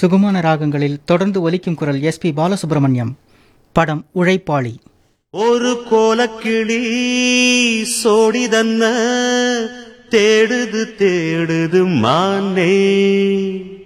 சுகுமான ராகங்களில் தொடர்ந்து ஒலிக்கும் குரல் எஸ்பி பாலசுப்ரமணியம். படம் உழைப்பாளி. ஒரு கோலக்கிளி சோடிதன்ன தேடுது தேடுது மானே